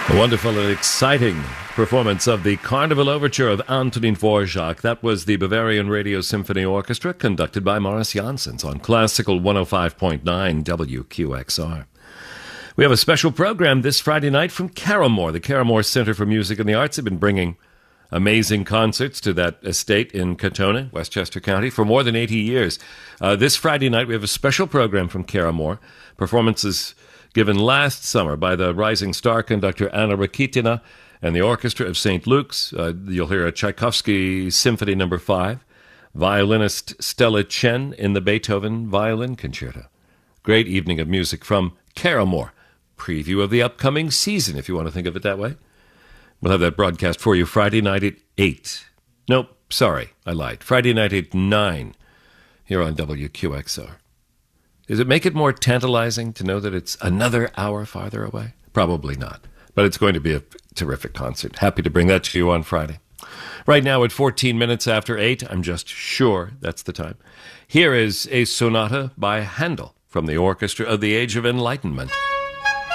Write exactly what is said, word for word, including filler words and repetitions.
A wonderful and exciting performance of the Carnival Overture of Antonin Dvorak. That was the Bavarian Radio Symphony Orchestra, conducted by Morris Janssens on Classical one oh five point nine W Q X R. We have a special program this Friday night from Carramore. The Carramore Center for Music and the Arts have been bringing amazing concerts to that estate in Katona, Westchester County, for more than eighty years. Uh, this Friday night, we have a special program from Carramore. Performances given last summer by the rising star conductor Anna Rakitina and the Orchestra of Saint Luke's. Uh, you'll hear a Tchaikovsky Symphony Number five, violinist Stella Chen in the Beethoven Violin Concerto. Great evening of music from Carramore. Preview of the upcoming season, if you want to think of it that way. We'll have that broadcast for you Friday night at eight. Nope, sorry, I lied. Friday night at nine here on W Q X R. Does it make it more tantalizing to know that it's another hour farther away? Probably not. But it's going to be a terrific concert. Happy to bring that to you on Friday. Right now at fourteen minutes after eight, I'm just sure that's the time. Here is a sonata by Handel from the Orchestra of the Age of Enlightenment.